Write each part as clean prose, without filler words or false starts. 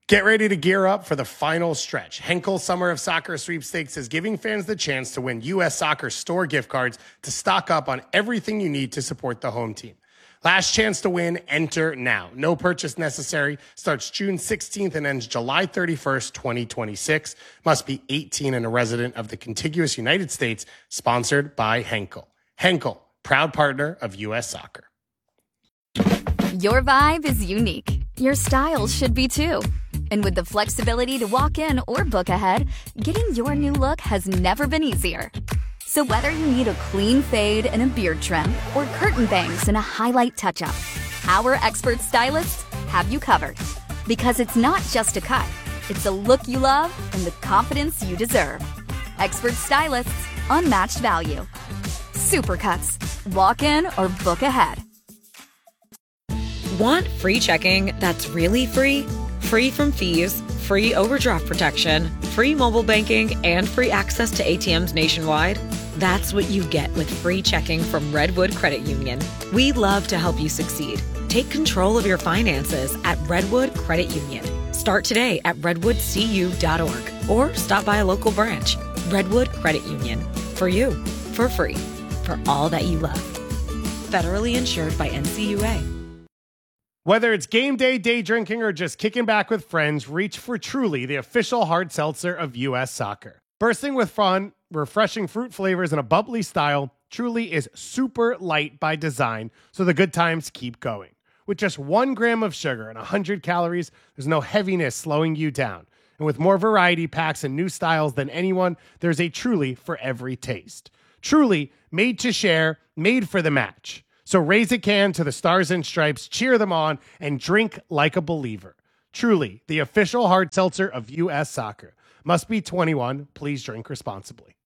Get ready to gear up for the final stretch. Henkel Summer of Soccer Sweepstakes is giving fans the chance to win U.S. Soccer store gift cards to stock up on everything you need to support the home team. Last chance to win, enter now. No purchase necessary. Starts June 16th and ends July 31st, 2026. Must be 18 and a resident of the contiguous United States. Sponsored by Henkel. Henkel, proud partner of U.S. Soccer. Your vibe is unique. Your style should be too. And with the flexibility to walk in or book ahead, getting your new look has never been easier. So whether you need a clean fade and a beard trim or curtain bangs and a highlight touch-up, our expert stylists have you covered. Because it's not just a cut, it's a look you love and the confidence you deserve. Expert stylists, unmatched value. Supercuts. Walk in or book ahead. Want free checking that's really free? Free from fees, free overdraft protection, free mobile banking, and free access to ATMs nationwide? That's what you get with free checking from Redwood Credit Union. We love to help you succeed. Take control of your finances at Redwood Credit Union. Start today at redwoodcu.org or stop by a local branch. Redwood Credit Union. For you, for free, for all that you love. Federally insured by NCUA. Whether it's game day, day drinking, or just kicking back with friends, reach for Truly, the official hard seltzer of U.S. Soccer. Bursting with fun, refreshing fruit flavors, and a bubbly style, Truly is super light by design, so the good times keep going. With just 1 gram of sugar and 100 calories, there's no heaviness slowing you down. And with more variety packs and new styles than anyone, there's a Truly for every taste. Truly, made to share, made for the match. So raise a can to the Stars and Stripes, cheer them on, and drink like a believer. Truly, the official hard seltzer of U.S. Soccer. Must be 21. Please drink responsibly.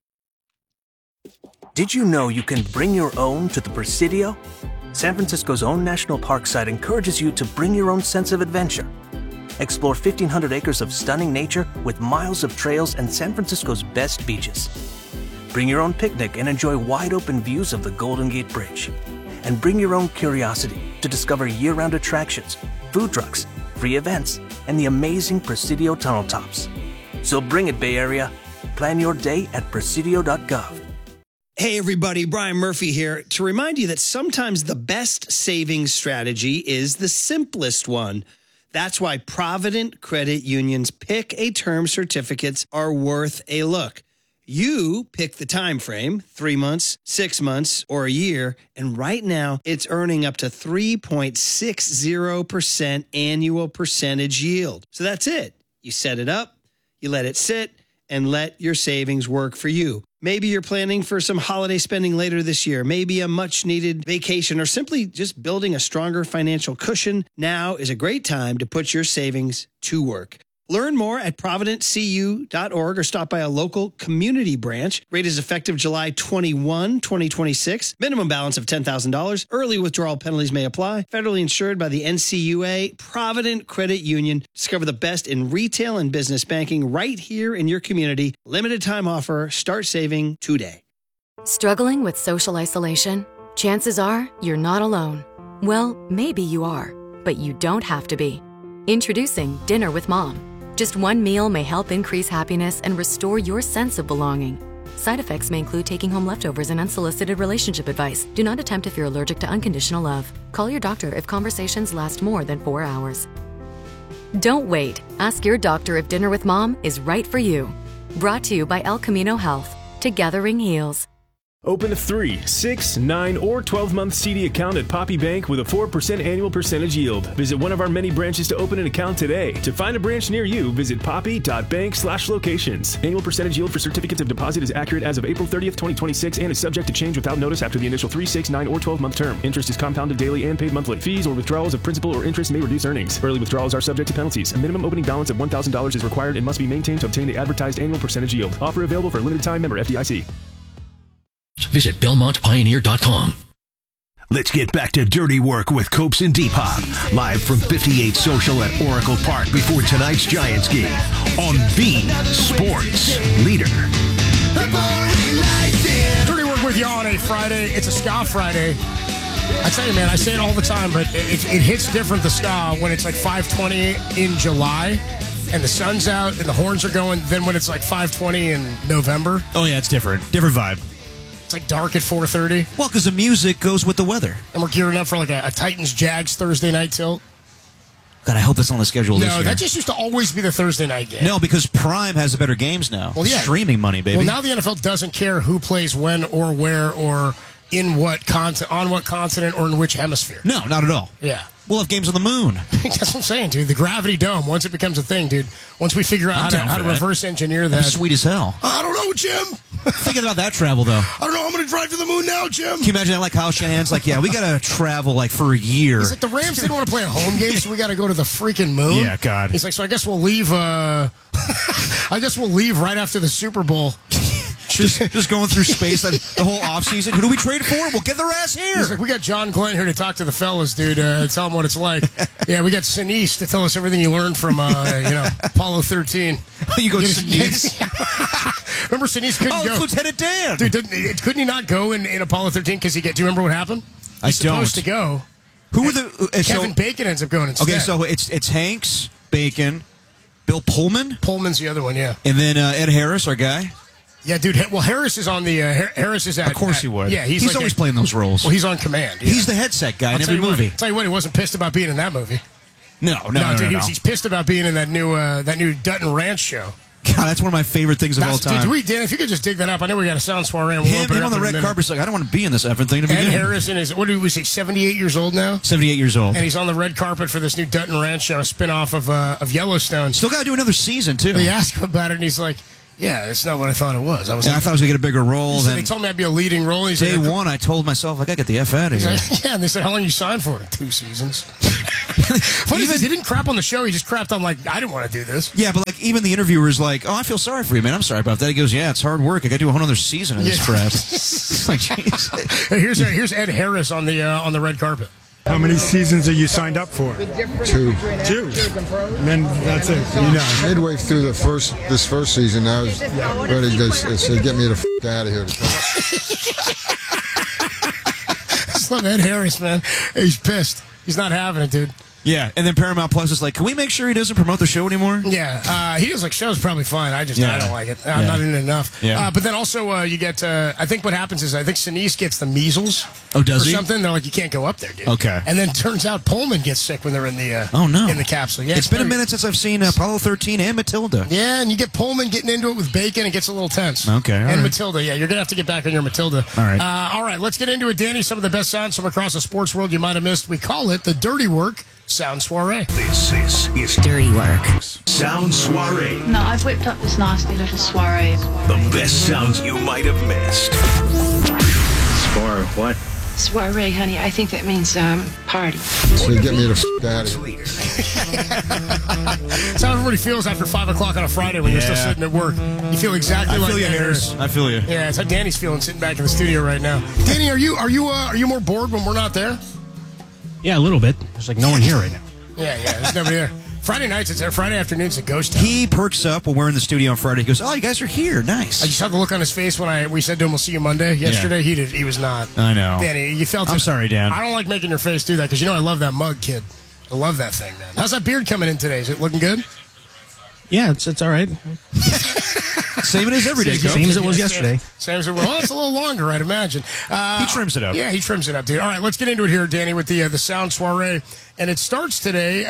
Did you know you can bring your own to the Presidio? San Francisco's own national park site encourages you to bring your own sense of adventure. Explore 1,500 acres of stunning nature with miles of trails and San Francisco's best beaches. Bring your own picnic and enjoy wide-open views of the Golden Gate Bridge. And bring your own curiosity to discover year-round attractions, food trucks, free events, and the amazing Presidio tunnel tops. So bring it, Bay Area. Plan your day at presidio.gov. Hey, everybody, Brian Murphy here to remind you that sometimes the best savings strategy is the simplest one. That's why Provident Credit Union's Pick a Term certificates are worth a look. You pick the time frame, 3 months, 6 months, or a year, and right now it's earning up to 3.60% annual percentage yield. So that's it. You set it up, you let it sit, and let your savings work for you. Maybe you're planning for some holiday spending later this year, maybe a much-needed vacation, or simply just building a stronger financial cushion. Now is a great time to put your savings to work. Learn more at providentcu.org or stop by a local community branch. Rate is effective July 21, 2026. Minimum balance of $10,000. Early withdrawal penalties may apply. Federally insured by the NCUA. Provident Credit Union. Discover the best in retail and business banking right here in your community. Limited time offer. Start saving today. Struggling with social isolation? Chances are you're not alone. Well, maybe you are, but you don't have to be. Introducing Dinner with Mom. Just one meal may help increase happiness and restore your sense of belonging. Side effects may include taking home leftovers and unsolicited relationship advice. Do not attempt if you're allergic to unconditional love. Call your doctor if conversations last more than 4 hours. Don't wait. Ask your doctor if Dinner with Mom is right for you. Brought to you by El Camino Health. Together heals. Open a 3, 6, 9, or 12-month CD account at Poppy Bank with a 4% annual percentage yield. Visit one of our many branches to open an account today. To find a branch near you, visit poppy.bank/locations. Annual percentage yield for certificates of deposit is accurate as of April 30th, 2026 and is subject to change without notice after the initial 3, 6, 9, or 12-month term. Interest is compounded daily and paid monthly. Fees or withdrawals of principal or interest may reduce earnings. Early withdrawals are subject to penalties. A minimum opening balance of $1,000 is required and must be maintained to obtain the advertised annual percentage yield. Offer available for a limited time. Member FDIC. Visit BelmontPioneer.com. Let's get back to dirty work with Copes and Depop, live from 58 Social at Oracle Park before tonight's Giants game on B Sports Leader. Dirty work with you on a Friday. It's a Ska Friday. I tell you, man, I say it all the time, but it hits different, the ska, when it's like 5:20 in July and the sun's out and the horns are going than when it's like 5:20 in November. Oh, yeah, it's different. Different vibe. It's like dark at 4:30. Well, because the music goes with the weather. And we're gearing up for like a Titans-Jags Thursday night tilt. God, I hope that's on the schedule this year. No, that just used to always be the Thursday night game. No, because Prime has the better games now. Well, yeah. Streaming money, baby. Well, now the NFL doesn't care who plays when or where or in what on what continent or in which hemisphere. No, not at all. Yeah. We'll have games on the moon. That's what I'm saying, dude. The Gravity Dome, once it becomes a thing, dude, once we figure out how to reverse engineer that. That's sweet as hell. I don't know, Jim. Thinking about that travel, though. I don't know. I'm going to drive to the moon now, Jim. Can you imagine that? Like Kyle Shanahan's like, yeah, we got to travel like for a year. He's like, the Rams didn't want to play a home game, so we got to go to the freaking moon. Yeah, God. He's like, so I guess we'll leave. I guess we'll leave right after the Super Bowl. Just going through space the whole offseason. Who do we trade for? We'll get their ass here. He's like, we got John Glenn here to talk to the fellas, dude. Tell them what it's like. Yeah, we got Sinise to tell us everything you learned from, Apollo 13. You go Sinise? Remember Sinise couldn't go. Oh, Lieutenant Dan. Dude, couldn't he not go in Apollo 13 because do you remember what happened? He's supposed to go. Who were the... Kevin Bacon ends up going instead. Okay, so it's Hanks, Bacon, Bill Pullman. Pullman's the other one, yeah. And then Ed Harris, our guy. Yeah, dude. Well, Harris is on the. Harris is at. Of course he would. Yeah, he's like always playing those roles. Well, he's on command. Yeah. He's the headset guy in every movie. Tell you what, he wasn't pissed about being in that movie. No. Dude, he's pissed about being in that new Dutton Ranch show. God, that's one of my favorite things of all time. Dude, Dan, if you could just dig that up. I know we got a sound soiree. And him on the red carpet's like, I don't want to be in this effing thing to begin with. Ed Harris is, what did we say, 78 years old now? 78 years old. And he's on the red carpet for this new Dutton Ranch show, a spinoff of Yellowstone. Still got to do another season, too. They asked him about it, and he's like, yeah, that's not what I thought it was. I thought I was going to get a bigger role. They told me I'd be a leading role. Day one, I told myself, I got to get the F out of here. Like, yeah, and they said, how long you signed for? 2 seasons. Funny is, he didn't crap on the show. He just crapped on, like, I didn't want to do this. Yeah, but, like, even the interviewer's like, oh, I feel sorry for you, man. I'm sorry about that. He goes, yeah, it's hard work. I got to do a whole other season of this crap. It's like, jeez. Hey, here's Ed Harris on the red carpet. How many seasons are you signed up for? 2. And then that's it. Midway through this first season, I was ready to say, get me the f*** out of here. I love Ed Harris, man. He's pissed. He's not having it, dude. Yeah, and then Paramount Plus is like, can we make sure he doesn't promote the show anymore? Yeah, he was like, show's probably fine. I don't like it. I'm not in it enough. Yeah. But then also you get, I think what happens is, I think Sinise gets the measles. Oh, does he? Or something. They're like, you can't go up there, dude. Okay. And then turns out Pullman gets sick when they're in the in the capsule. Yeah, it's been a minute since I've seen Apollo 13 and Matilda. Yeah, and you get Pullman getting into it with Bacon. It gets a little tense. Okay. And Matilda, yeah, you're going to have to get back on your Matilda. All right. All right, let's get into it, Danny. Some of the best sounds from across the sports world you might have missed. We call it the Dirty Work Sound Soiree. This is Dirty Work Sound Soiree. No, I've whipped up this nasty little soiree. The best sounds you might have missed. Soiree what? Soiree, honey. I think that means party. So get me the f*** out of here. That's how everybody feels after 5 o'clock on a Friday when you're still sitting at work. You feel exactly like you, Harris. I feel you. Yeah, that's how Danny's feeling sitting back in the studio right now. Danny, are you more bored when we're not there? Yeah, a little bit. There's like no one here right now. Yeah, there's nobody there. Friday nights, it's there. Friday afternoons, a ghost town. He perks up when we're in the studio on Friday. He goes, oh, you guys are here. Nice. I just saw the look on his face when we said to him, we'll see you Monday. Yesterday, he was not. I know. Danny, you felt it. I'm sorry, Dan. I don't like making your face do that because, I love that mug, kid. I love that thing, man. How's that beard coming in today? Is it looking good? Yeah, it's all right. Same it is every day. Same as it was yesterday. Same as it was. Well, it's a little longer, I'd imagine. He trims it up. Yeah, he trims it up, dude. All right, let's get into it here, Danny, with the Sound Soiree. And it starts today.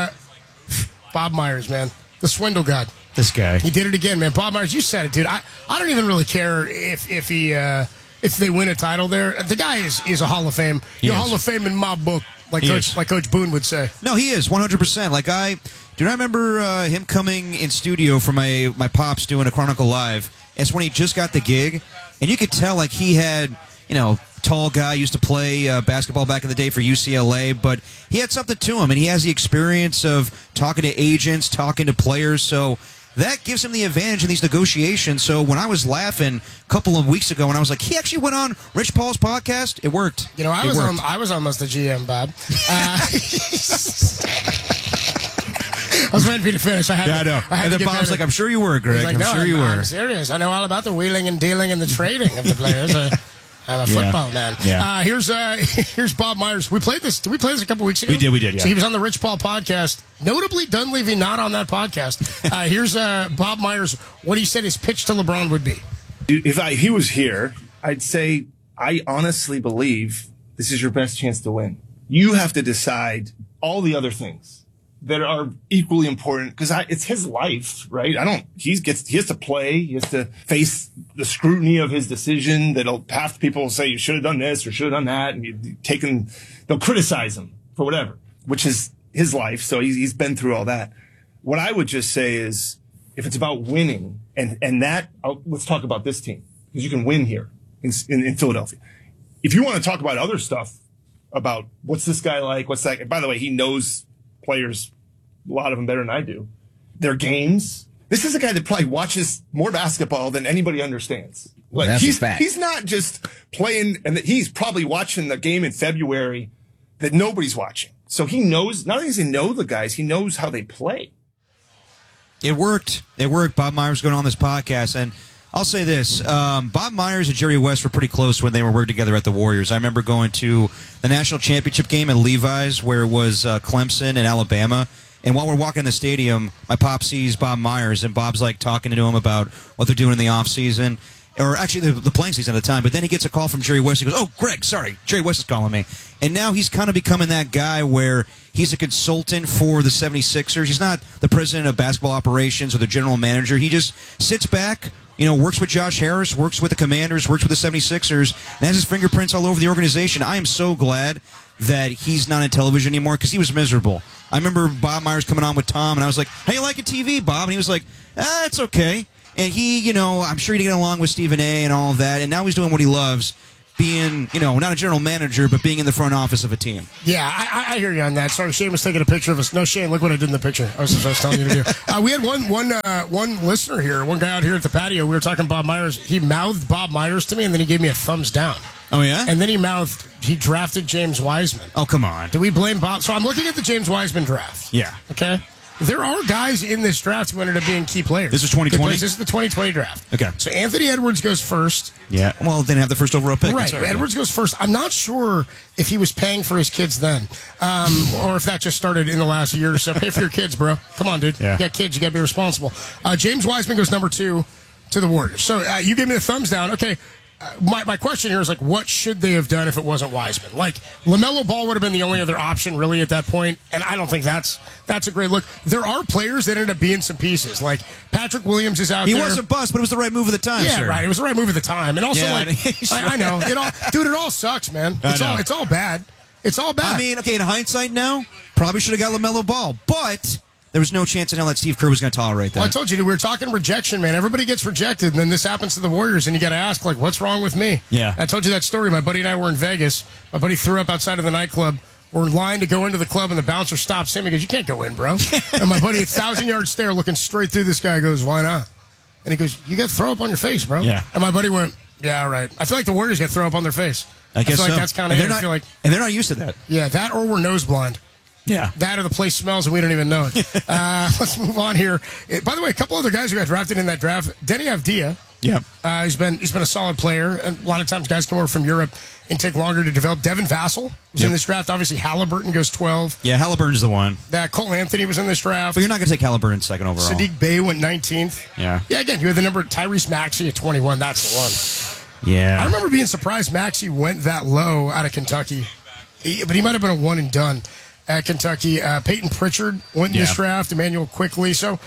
Bob Myers, man. The swindle god. This guy. He did it again, man. Bob Myers, you said it, dude. I don't even really care if they win a title there. The guy is a Hall of Fame. You're Hall of Fame in my book, like Coach Boone would say. No, he is 100%. Like I remember him coming in studio for my pops doing a Chronicle Live. It's when he just got the gig, and you could tell like he had, tall guy, used to play basketball back in the day for UCLA, but he had something to him, and he has the experience of talking to agents, talking to players, so that gives him the advantage in these negotiations. So when I was laughing a couple of weeks ago, and I was like, he actually went on Rich Paul's podcast, it worked. I was almost the GM, Bob. I was waiting for you to finish. I know. And then Bob's like, I'm sure you were, Greg. Like, I'm sure you were. I'm serious. I know all about the wheeling and dealing and the trading of the players. I'm a football man. Yeah. Here's Bob Myers. We played this. Did we play this a couple weeks ago? We did. Yeah. So he was on the Rich Paul podcast. Notably, Dunleavy not on that podcast. Here's Bob Myers. What he said his pitch to LeBron would be. If he was here, I'd say I honestly believe this is your best chance to win. You have to decide all the other things that are equally important because it's his life, right? He has to play. He has to face the scrutiny of his decision. Half people will say you should have done this or should have done that. And they'll criticize him for whatever, which is his life. So he's been through all that. What I would just say is if it's about winning let's talk about this team because you can win here in Philadelphia. If you want to talk about other stuff about what's this guy like, what's that? By the way, he knows players, a lot of them better than I do. Their games. This is a guy that probably watches more basketball than anybody understands. Like that's a fact. He's not just playing, and he's probably watching the game in February that nobody's watching. So he knows. Not only does he know the guys, he knows how they play. It worked. Bob Myers going on this podcast, and I'll say this. Bob Myers and Jerry West were pretty close when they were working together at the Warriors. I remember going to the national championship game at Levi's where it was Clemson and Alabama. And while we're walking in the stadium, my pop sees Bob Myers, and Bob's like talking to him about what they're doing in the offseason, or actually the playing season at the time. But then he gets a call from Jerry West. He goes, "Oh, Greg, sorry, Jerry West is calling me." And now he's kind of becoming that guy where he's a consultant for the 76ers. He's not the president of basketball operations or the general manager. He just sits back, works with Josh Harris, works with the Commanders, works with the 76ers, and has his fingerprints all over the organization. I am so glad that he's not on television anymore because he was miserable. I remember Bob Myers coming on with Tom, and I was like, "How you liking TV, Bob?" And he was like, "It's okay." And he, I'm sure he didn't get along with Stephen A. and all of that, and now he's doing what he loves, being, not a general manager, but being in the front office of a team. Yeah, I hear you on that. Sorry, Shane was taking a picture of us. No, Shane, look what I did in the picture. I was telling you to do. We had one listener here, one guy out here at the patio. We were talking Bob Myers. He mouthed Bob Myers to me, and then he gave me a thumbs down. Oh, yeah? And then he drafted James Wiseman. Oh, come on. Do we blame Bob? So I'm looking at the James Wiseman draft. Yeah. Okay? There are guys in this draft who ended up being key players. This is 2020? This is the 2020 draft. Okay. So Anthony Edwards goes first. Yeah. Well, they didn't have the first overall pick. Right. Edwards goes first. I'm not sure if he was paying for his kids then, or if that just started in the last year or so. Pay for your kids, bro. Come on, dude. Yeah. You got kids. You got to be responsible. James Wiseman goes number 2 to the Warriors. So you gave me the thumbs down. Okay. My question here is, what should they have done if it wasn't Wiseman? LaMelo Ball would have been the only other option, really, at that point, and I don't think that's a great look. There are players that ended up being some pieces. Patrick Williams is out there. He was a bust, but it was the right move at the time, yeah, sir. Right. It was the right move at the time. And also, I know. It all sucks, man. It's all bad. It's all bad. I mean, okay, in hindsight now, probably should have got LaMelo Ball, but there was no chance in hell that Steve Kerr was going to tolerate that. Well, I told you, we were talking rejection, man. Everybody gets rejected, and then this happens to the Warriors, and you got to ask, what's wrong with me? Yeah. I told you that story. My buddy and I were in Vegas. My buddy threw up outside of the nightclub. We're in line to go into the club, and the bouncer stops him. He goes, "You can't go in, bro." And my buddy, 1,000-yard stare, looking straight through this guy, goes, "Why not?" And he goes, "You got throw up on your face, bro." Yeah. And my buddy went, "Yeah, all right." I feel like the Warriors got throw up on their face. I guess feel so. like that's kind of it. I feel like, and they're not used to that. Yeah, that or we're nose blind. Yeah. That or the place smells and we don't even know it. Let's move on here. By the way, a couple other guys who got drafted in that draft. Denny Avdia. Yeah. He's been a solid player. And a lot of times guys come over from Europe and take longer to develop. Devin Vassell was in this draft. Obviously, Halliburton goes 12. Yeah, Halliburton's the one. Cole Anthony was in this draft. But you're not going to take Halliburton second overall. Sadiq Bey went 19th. Yeah. Yeah, again, you had the number Tyrese Maxey at 21. That's the one. Yeah. I remember being surprised Maxey went that low out of Kentucky. But he might have been a one and done at Kentucky. Peyton Pritchard went in this draft. Emmanuel Quickly. So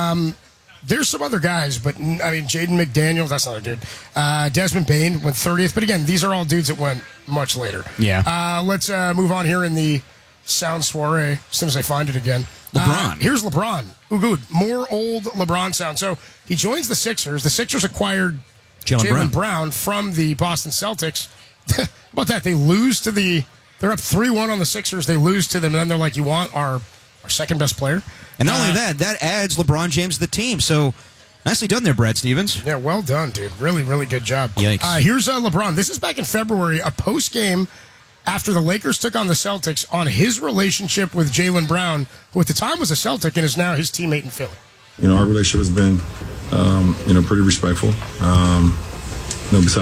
there's some other guys, but I mean, Jaden McDaniels, that's not a dude. Desmond Bane went 30th. But again, these are all dudes that went much later. Yeah. Let's move on here in the sound soiree as soon as I find it again. LeBron. Here's LeBron. Ooh, good. More old LeBron sound. So he joins the Sixers. The Sixers acquired Jaylen Brown from the Boston Celtics. How about that? They lose to they're up 3-1 on the Sixers. They lose to them, and then they're like, "You want our second best player?" And not only that adds LeBron James to the team. So nicely done there, Brad Stevens. Yeah, well done, dude. Really, really good job. Yikes. Here's LeBron. This is back in February, a post game after the Lakers took on the Celtics on his relationship with Jaylen Brown, who at the time was a Celtic and is now his teammate in Philly. Our relationship has been, pretty respectful. Besides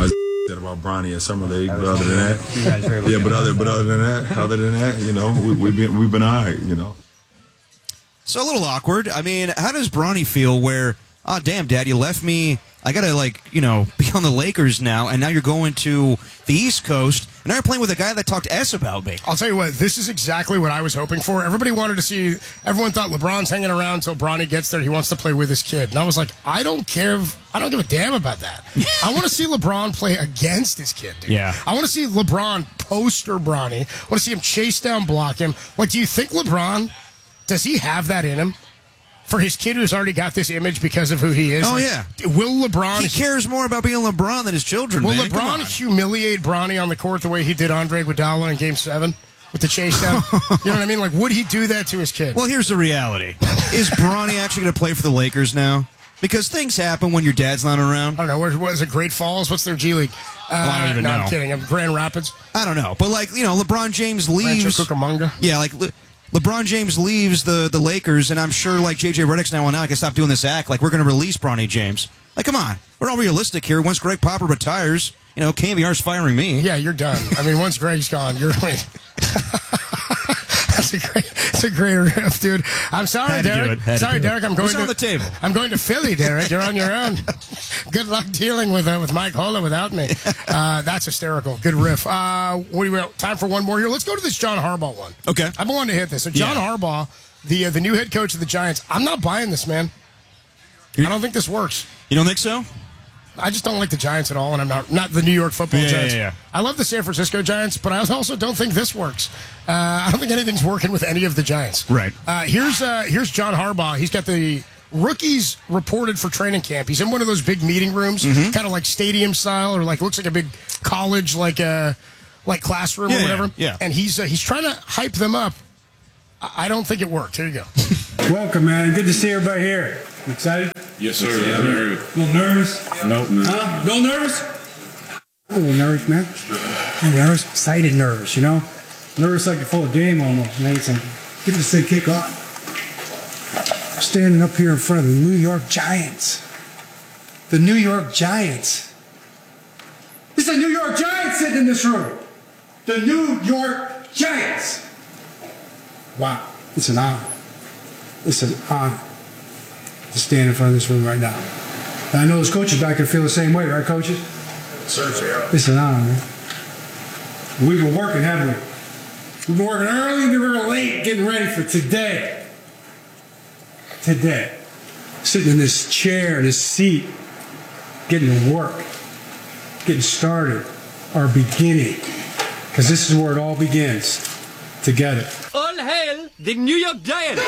That about Bronny in summer league, but other than that, yeah. But other than that, you know, we've been all right, you know. So a little awkward. I mean, how does Bronny feel? Where, oh damn, Dad, you left me. I gotta be on the Lakers now, and now you're going to the East Coast, and now you're playing with a guy that talked S about me. I'll tell you what, this is exactly what I was hoping for. Everybody wanted to see. Everyone thought LeBron's hanging around until Bronny gets there. He wants to play with his kid, and I was like, I don't care. I don't give a damn about that. I want to see LeBron play against his kid, dude. Yeah. I want to see LeBron poster Bronny. I want to see him chase down, block him. Like, do you think LeBron, does he have that in him? For his kid who's already got this image because of who he is. Oh, yeah. Will LeBron... He cares more about being LeBron than his children, Will man. LeBron humiliate Bronny on the court the way he did Andre Iguodala in Game 7 with the chase down? You know what I mean? Like, would he do that to his kid? Well, here's the reality. Is Bronny actually going to play for the Lakers now? Because things happen when your dad's not around. I don't know. What is it, Great Falls? What's their G League? I don't even know. I'm kidding. Grand Rapids? I don't know. But, LeBron James leaves... Rancho Cucamonga? Yeah, LeBron James leaves the Lakers, and I'm sure, JJ Redick's now I can stop doing this act. We're going to release Bronny James. Come on. We're all realistic here. Once Greg Popper retires, KNVR's firing me. Yeah, you're done. I mean, once Greg's gone, you're... That's a great riff, dude. I'm sorry, Derek. Sorry, Derek. I'm going on the table. I'm going to Philly, Derek. You're on your own. Good luck dealing with Mike Holla without me. That's hysterical. Good riff. What do you time for one more here? Let's go to this John Harbaugh one. Okay. I've been wanting to hit this. So John Harbaugh, the new head coach of the Giants. I'm not buying this, man. I don't think this works. You don't think so? I just don't like the Giants at all, and I'm not the New York Football Giants. Yeah. I love the San Francisco Giants, but I also don't think this works. I don't think anything's working with any of the Giants. Right. Here's John Harbaugh. He's got the rookies reported for training camp. He's in one of those big meeting rooms, kind of like stadium style, or looks like a big college like classroom or whatever. Yeah. And he's trying to hype them up. I don't think it worked. Here you go. Welcome, man. Good to see everybody here. Excited? Yes, sir. Yeah, very. A little nervous? Nope, man. Huh? A little nervous? A little nervous, man. I'm nervous, excited nervous, Nervous like before a game almost, man. It's like, get this thing kick off. Standing up here in front of the New York Giants. The New York Giants. It's the New York Giants sitting in this room. The New York Giants. Wow. It's an honor. It's an honor to stand in front of this room right now. And I know those coaches back there feel the same way, right, coaches? Sir. It's an honor, man. We've been working, haven't we? We've been working early and we were late getting ready for today. Today. Sitting in this chair, this seat, getting to work, getting started, our beginning. Because this is where it all begins. Together. All hail the New York Giants!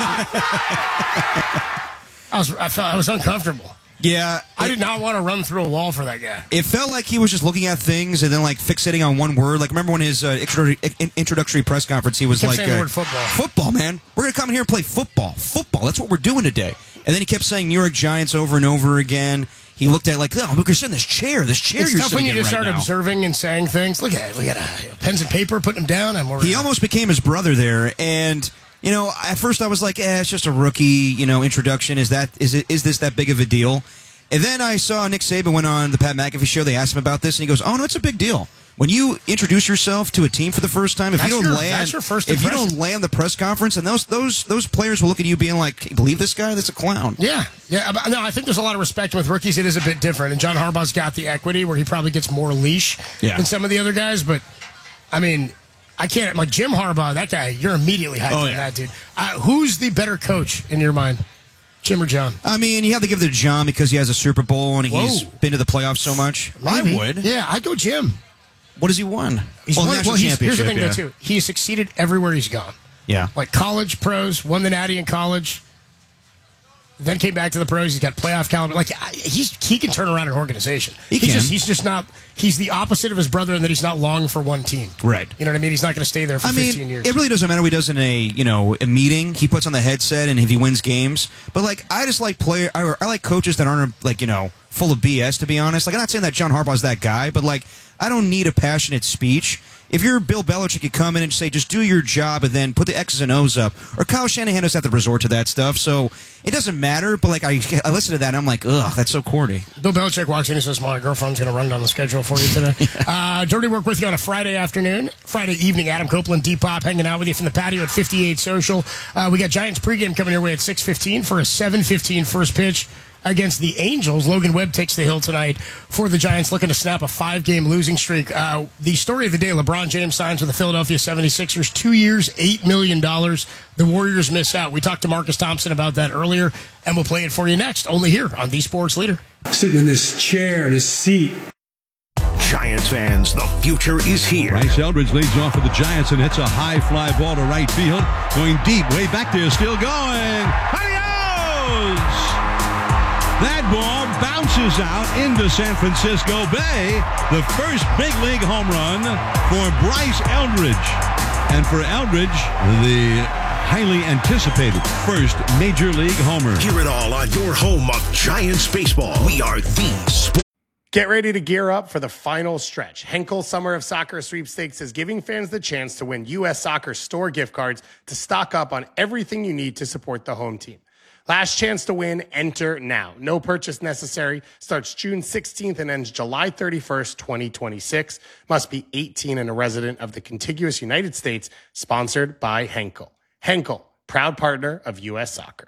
I was uncomfortable. Yeah. I did not want to run through a wall for that guy. It felt like he was just looking at things and then fixating on one word. Remember when his introductory press conference, he was saying the word football. Football, man. We're going to come in here and play football. Football. That's what we're doing today. And then he kept saying New York Giants over and over again. He looked at look, you're sitting in this chair. This chair it's you're tough sitting when you in just right start now. observing and saying things. Look at pens and paper, putting them down. He almost became his brother there. And, at first I was like, it's just a rookie, introduction. Is this that big of a deal? And then I saw Nick Saban went on the Pat McAfee show. They asked him about this, and he goes, "Oh no, it's a big deal. When you introduce yourself to a team for the first time, if you don't land the press conference, and those players will look at you being like, can you believe this guy? That's a clown." Yeah. No, I think there's a lot of respect with rookies. It is a bit different, and John Harbaugh's got the equity where he probably gets more leash than some of the other guys. But I mean, I can't Jim Harbaugh. That guy, you're immediately hyped on that dude. Who's the better coach in your mind? Jim or John? I mean, you have to give it to John because he has a Super Bowl and he's been to the playoffs so much. Maybe. I would. Yeah, I'd go Jim. What has he won? He's won. National Here's the championship, thing, though, too. He succeeded everywhere he's gone. Yeah. College, pros, won the Natty in college, then came back to the pros. He's got playoff caliber. He can turn around an organization. He's just not. He's the opposite of his brother in that he's not long for one team. Right. You know what I mean? He's not going to stay there for 15 years. It really doesn't matter what he does in a meeting. He puts on the headset and if he wins games. But I just like I like coaches that aren't full of BS. To be honest, I'm not saying that John Harbaugh's that guy, but I don't need a passionate speech. if you're Bill Belichick, you come in and say, just do your job and then put the X's and O's up. Or Kyle Shanahan doesn't have to resort to that stuff, so it doesn't matter. But like I listen to that and I'm like, ugh, that's so corny. Bill Belichick walks in and says, my girlfriend's going to run down the schedule for you today. Dirty Work with you on a Friday afternoon, Friday evening. Adam Copeland, Depop hanging out with you from the patio at 58 Social. We got Giants pregame coming your way at 6:15 for a 7:15 first pitch against the Angels. Logan Webb takes the hill tonight for the Giants, looking to snap a 5-game losing streak. The story of the day, LeBron James signs with the Philadelphia 76ers, 2 years, $8 million. The Warriors miss out. We talked to Marcus Thompson about that earlier, and we'll play it for you next, only here on The Sports Leader. Sitting in this chair, in this seat. Giants fans, the future is here. Bryce Eldridge leads off for the Giants and hits a high fly ball to right field. Going deep, way back there, still going. Adios! That ball bounces out into San Francisco Bay. The first big league home run for Bryce Eldridge. And for Eldridge, the highly anticipated first major league homer. Hear it all on your home of Giants baseball. We are the Sport. Get ready to gear up for the final stretch. Henkel Summer of Soccer Sweepstakes is giving fans the chance to win U.S. Soccer store gift cards to stock up on everything you need to support the home team. Last chance to win, enter now. No purchase necessary. Starts June 16th and ends July 31st, 2026. Must be 18 and a resident of the contiguous United States. Sponsored by Henkel. Henkel, proud partner of U.S. Soccer.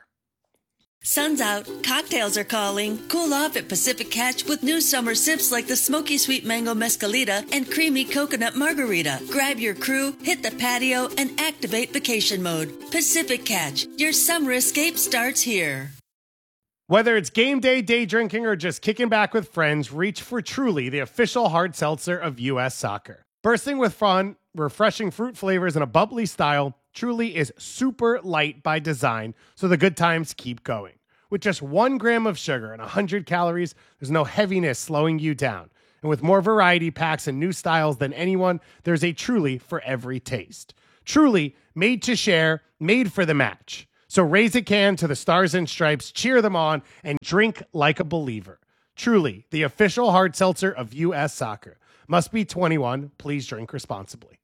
Sun's out, cocktails are calling. Cool off at Pacific Catch with new summer sips like the smoky sweet mango mescalita and creamy coconut margarita. Grab your crew, hit the patio, and activate vacation mode. Pacific Catch, your summer escape starts here. Whether it's game day, day drinking, or just kicking back with friends, reach for Truly, the official hard seltzer of U.S. Soccer. Bursting with fun, refreshing fruit flavors, and a bubbly style, Truly is super light by design, so the good times keep going. With just 1 gram of sugar and 100 calories, there's no heaviness slowing you down. And with more variety packs and new styles than anyone, there's a Truly for every taste. Truly, made to share, made for the match. So raise a can to the Stars and Stripes, cheer them on, and drink like a believer. Truly, the official hard seltzer of U.S. Soccer. Must be 21. Please drink responsibly.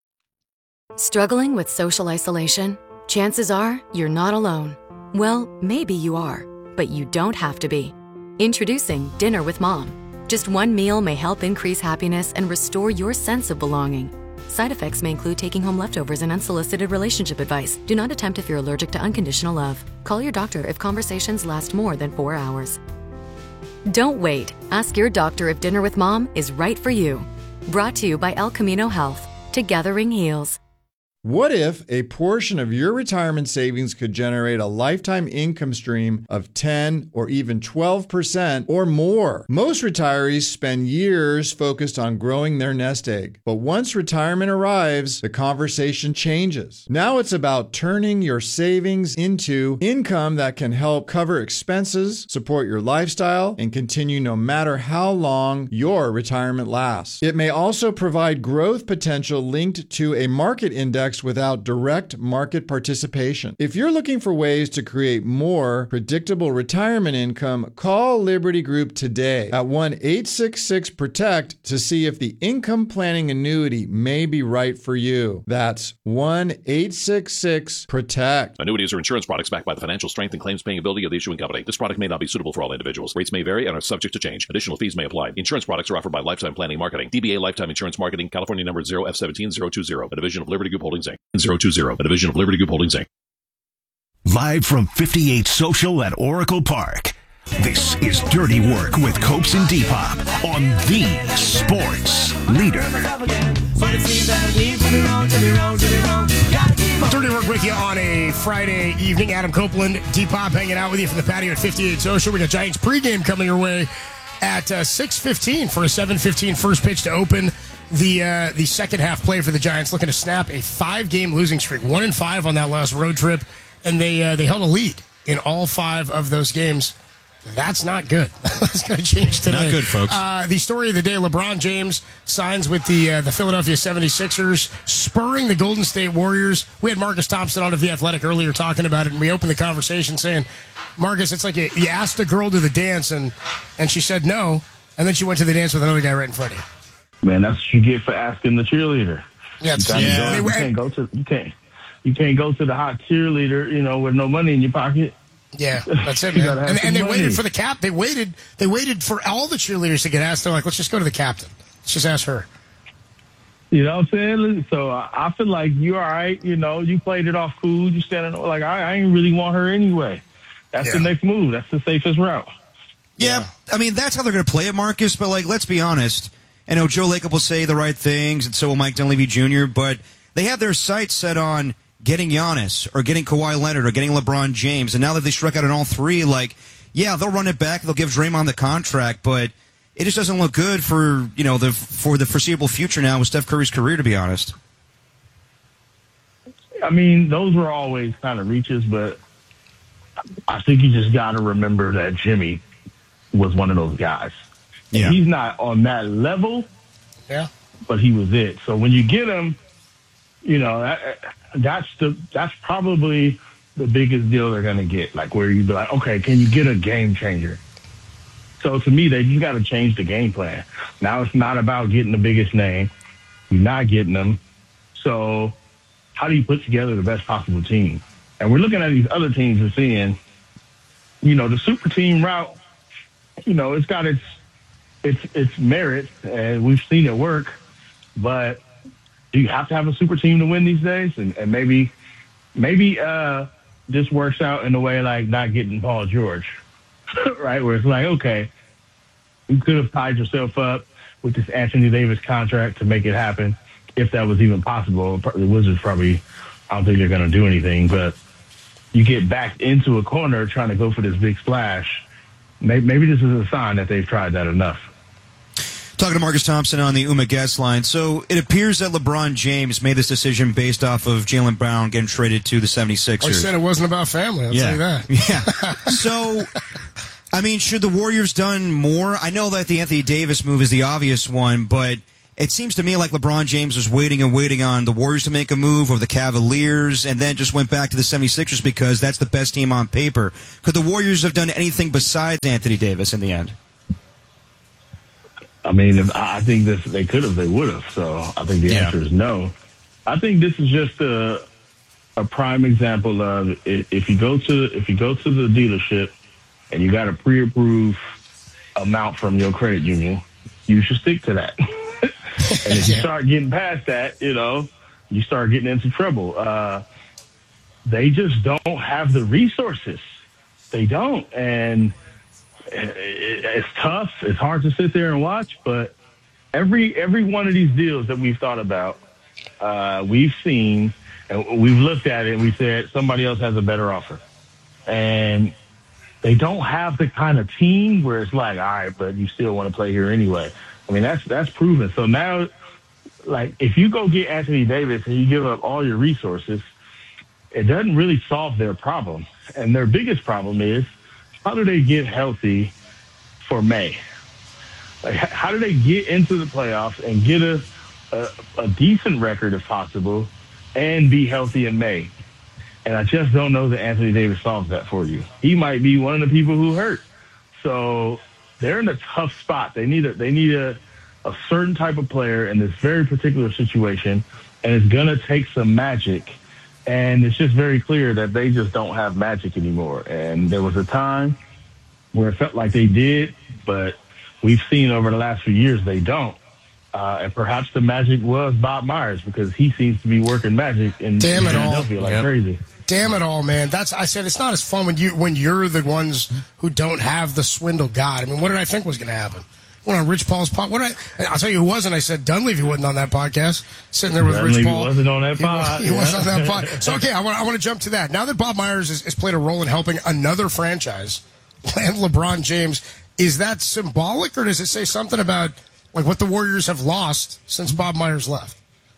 Struggling with social isolation? Chances are you're not alone. Well, maybe you are, but you don't have to be. Introducing Dinner with Mom. Just one meal may help increase happiness and restore your sense of belonging. Side effects may include taking home leftovers and unsolicited relationship advice. Do not attempt if you're allergic to unconditional love. Call your doctor if conversations last more than 4 hours. Don't wait. Ask your doctor if Dinner with Mom is right for you. Brought to you by El Camino Health. Together heals. What if a portion of your retirement savings could generate a lifetime income stream of 10 or even 12% or more? Most retirees spend years focused on growing their nest egg. But once retirement arrives, the conversation changes. Now it's about turning your savings into income that can help cover expenses, support your lifestyle, and continue no matter how long your retirement lasts. It may also provide growth potential linked to a market index without direct market participation. If you're looking for ways to create more predictable retirement income, call Liberty Group today at 1-866-PROTECT to see if the income planning annuity may be right for you. That's 1-866-PROTECT. Annuities are insurance products backed by the financial strength and claims paying ability of the issuing company. This product may not be suitable for all individuals. Rates may vary and are subject to change. Additional fees may apply. Insurance products are offered by Lifetime Planning Marketing. DBA Lifetime Insurance Marketing, California number 0F17020, a division of Liberty Group Holdings Inc. 020, a division of Liberty Group Holdings Inc. Live from 58 Social at Oracle Park. This is Dirty Work with Copes and Depop on the Sports Leader. Dirty Work with you on a Friday evening. Adam Copeland, Depop hanging out with you from the patio at 58 Social. We got Giants pregame coming your way at 6:15 for a 7:15 first pitch to open the second half play for the Giants, looking to snap a 5-game losing streak, 1-5 on that last road trip, and they held a lead in all 5 of those games. That's not good. That's going to change today. Not good, folks. The story of the day, LeBron James signs with the Philadelphia 76ers, spurring the Golden State Warriors. We had Marcus Thompson on of The Athletic earlier talking about it, and we opened the conversation saying, Marcus, it's like you asked a girl to the dance, and she said no, and then she went to the dance with another guy right in front of you. Man, that's what you get for asking the cheerleader. Yeah, you can't go to the hot cheerleader, with no money in your pocket. Yeah, that's it, man. And they waited for the cap. They waited for all the cheerleaders to get asked. They're like, let's just go to the captain. Let's just ask her. You know what I'm saying? So I feel like you're all right. You played it off cool. You standing like, I ain't really want her anyway. That's the next move. That's the safest route. Yeah, I mean, that's how they're going to play it, Marcus. But, let's be honest. I know Joe Lacob will say the right things, and so will Mike Dunleavy Jr., but they have their sights set on getting Giannis or getting Kawhi Leonard or getting LeBron James. And now that they struck out on all three, they'll run it back. They'll give Draymond the contract, but it just doesn't look good for, for the foreseeable future now with Steph Curry's career, to be honest. I mean, those were always kind of reaches, but I think you just got to remember that Jimmy was one of those guys. Yeah. He's not on that level, but he was it. So when you get him, that's probably the biggest deal they're going to get, where you'd be like, okay, can you get a game changer? So to me, they just got to change the game plan. Now it's not about getting the biggest name. You're not getting them. So how do you put together the best possible team? And we're looking at these other teams and seeing, the super team route, it's got its merits, and we've seen it work, but do you have to have a super team to win these days? And maybe this works out in a way like not getting Paul George, right? Where it's like, okay, you could have tied yourself up with this Anthony Davis contract to make it happen, if that was even possible. The Wizards probably, I don't think they're going to do anything, but you get backed into a corner trying to go for this big splash. Maybe this is a sign that they've tried that enough. Talking to Marcus Thompson on the Uma guest line. So it appears that LeBron James made this decision based off of Jaylen Brown getting traded to the 76ers. I said it wasn't about family. I'll tell you that. Yeah. So, I mean, should the Warriors done more? I know that the Anthony Davis move is the obvious one, but it seems to me like LeBron James was waiting on the Warriors to make a move, or the Cavaliers, and then just went back to the 76ers because that's the best team on paper. Could the Warriors have done anything besides Anthony Davis in the end? I mean, I think they could have, they would have. So I think the answer is no. I think this is just a prime example of if you go to the dealership and you got a pre-approved amount from your credit union, you should stick to that. And if you start getting past that, you start getting into trouble. They just don't have the resources. They don't, and it's tough. It's hard to sit there and watch, but every one of these deals that we've thought about, we've seen, and we've looked at it, and we said somebody else has a better offer. And they don't have the kind of team where it's like, all right, but you still want to play here anyway. I mean, that's proven. So now, if you go get Anthony Davis and you give up all your resources, it doesn't really solve their problem. And their biggest problem is, how do they get healthy for May? How do they get into the playoffs and get a decent record if possible and be healthy in May? And I just don't know that Anthony Davis solves that for you. He might be one of the people who hurt. So they're in a tough spot. They need a certain type of player in this very particular situation, and it's going to take some magic. And it's just very clear that they just don't have magic anymore. And there was a time where it felt like they did, but we've seen over the last few years they don't. And perhaps the magic was Bob Myers, because he seems to be working magic in Philadelphia like crazy. Damn it all, man. I said it's not as fun when you're the ones who don't have the swindle god. I mean, what did I think was going to happen? Went on Rich Paul's podcast. I'll tell you who wasn't. I said Dunleavy wasn't on that podcast. Sitting there with Rich Paul. He wasn't on that pod. He wasn't on that pod. So, okay, I want to jump to that. Now that Bob Myers has played a role in helping another franchise land LeBron James, is that symbolic, or does it say something about what the Warriors have lost since Bob Myers left?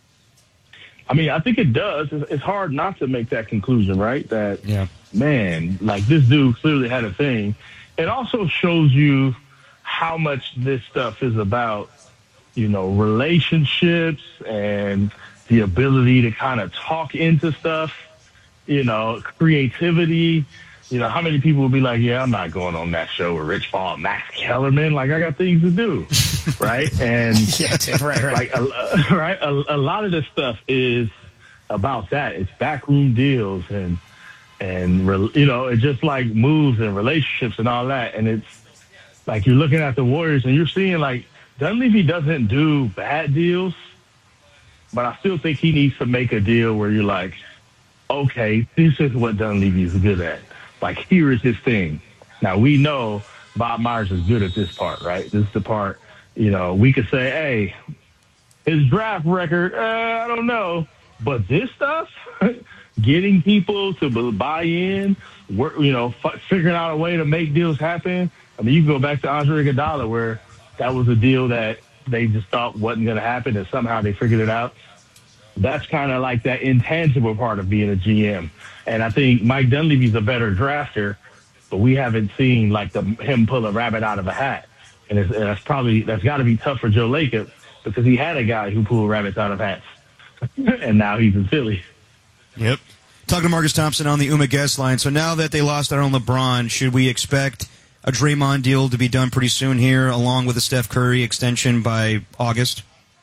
I mean, I think it does. It's hard not to make that conclusion, right? Man, this dude clearly had a thing. It also shows you how much this stuff is about, relationships and the ability to kind of talk into stuff, creativity. You know, how many people would be like, yeah, I'm not going on that show with Rich Paul, Max Kellerman. Like, I got things to do, right? And right. Like, a lot of this stuff is about that. It's backroom deals and you know, it's just like moves and relationships and all that. And it's like you're looking at the Warriors and you're seeing like Dunleavy doesn't do bad deals, but I still think he needs to make a deal where you're like, okay, this is what Dunleavy is good at. Like, here is his thing. Now, we know Bob Myers is good at this part, right? This is the part, you know, we could say, hey, his draft record, I don't know. But this stuff, getting people to buy in, work, you know, figuring out a way to make deals happen. I mean, you can go back to Andre Iguodala, where that was a deal that they just thought wasn't going to happen, and somehow they figured it out. That's kind of like that intangible part of being a GM. And I think Mike Dunleavy's a better drafter, but we haven't seen like him pull a rabbit out of a hat. And that's got to be tough for Joe Lacob, because he had a guy who pulled rabbits out of hats, and now he's in Philly. Yep. Talking to Marcus Thompson on the Uma guest line. So now that they lost their own LeBron, should we expect a Draymond deal to be done pretty soon here, along with a Steph Curry extension by August?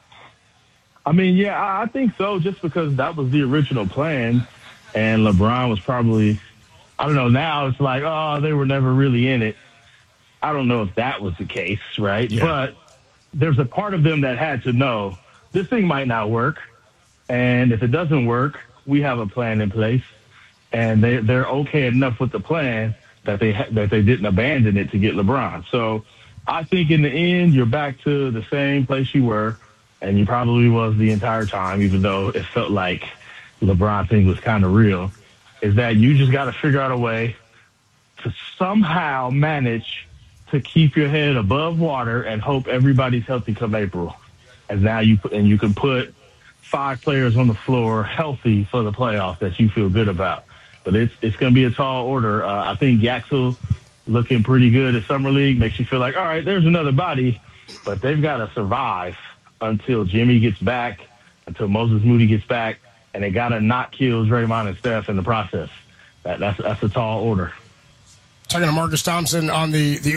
I mean, yeah, I think so, just because that was the original plan, and LeBron was probably, I don't know, now it's like, oh, they were never really in it. I don't know if that was the case, right? Yeah. But there's a part of them that had to know this thing might not work, and if it doesn't work, we have a plan in place, and they're okay enough with the plan that they didn't abandon it to get LeBron. So I think in the end, you're back to the same place you were, and you probably was the entire time, even though it felt like LeBron thing was kind of real, is that you just got to figure out a way to somehow manage to keep your head above water and hope everybody's healthy come April. And now you can put 5 players on the floor healthy for the playoffs that you feel good about. But it's going to be a tall order. I think Yaxel looking pretty good at Summer League makes you feel like, all right, there's another body, but they've got to survive until Jimmy gets back, until Moses Moody gets back, and they got to not kill Draymond and Steph in the process. That's a tall order. Talking to Marcus Thompson on the